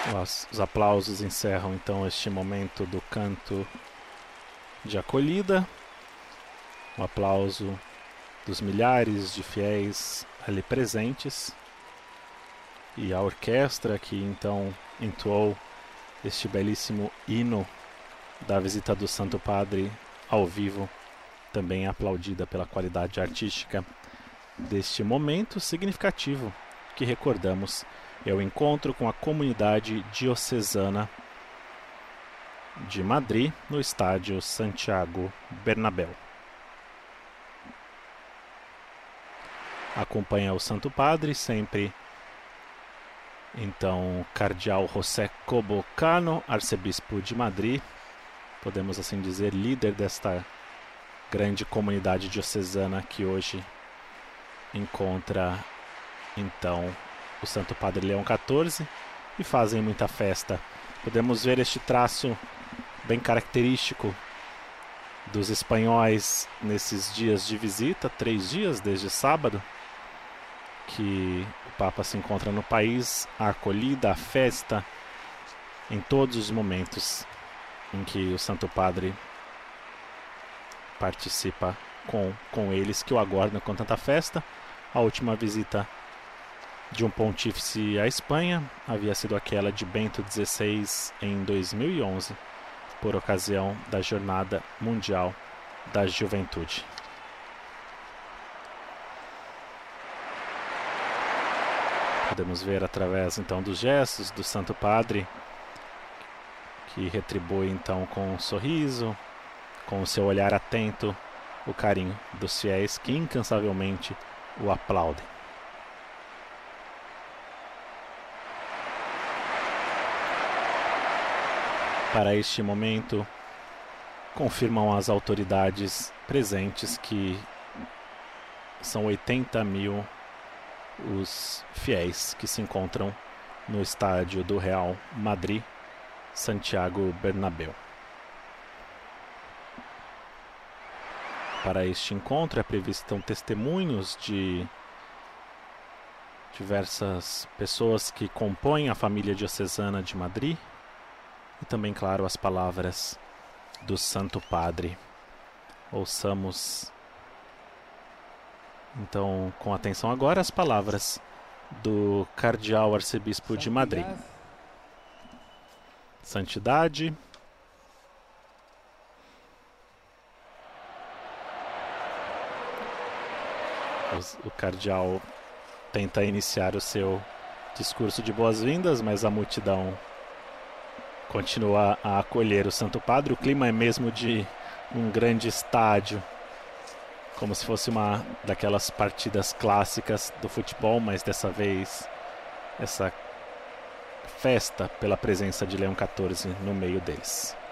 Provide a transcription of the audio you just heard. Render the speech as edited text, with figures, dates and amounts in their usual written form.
Os aplausos encerram então este momento do canto de acolhida. O aplauso dos milhares de fiéis ali presentes e a orquestra que então entoou este belíssimo hino da visita do Santo Padre ao vivo, também aplaudida pela qualidade artística deste momento significativo que recordamos é o encontro com a comunidade diocesana de Madrid no estádio Santiago Bernabéu. Acompanha o Santo Padre sempre então o cardeal José Cobo Cano, arcebispo de Madrid, podemos assim dizer, líder desta grande comunidade diocesana que hoje encontra então o Santo Padre Leão XIV e fazem muita festa. Podemos ver este traço bem característico dos espanhóis nesses dias de visita, 3 dias desde sábado, que o Papa se encontra no país, a acolhida, a festa, em todos os momentos em que o Santo Padre participa com eles, que o aguardam com tanta festa. A última visita de um pontífice à Espanha havia sido aquela de Bento XVI em 2011, por ocasião da Jornada Mundial da Juventude. Podemos ver através então dos gestos do Santo Padre, que retribui então com um sorriso, com o seu olhar atento, o carinho dos fiéis que incansavelmente o aplaudem. Para este momento, confirmam as autoridades presentes que são 80.000 os fiéis que se encontram no estádio do Real Madrid, Santiago Bernabéu. Para este encontro é previsto testemunhos de diversas pessoas que compõem a família diocesana de Madrid e também, claro, as palavras do Santo Padre. Ouçamos então com atenção agora as palavras do cardeal arcebispo de Madrid. Santidade, o cardeal tenta iniciar o seu discurso de boas-vindas, mas a multidão continua a acolher o Santo Padre. O clima é mesmo de um grande estádio, como se fosse uma daquelas partidas clássicas do futebol, mas dessa vez essa festa pela presença de Leão XIV no meio deles.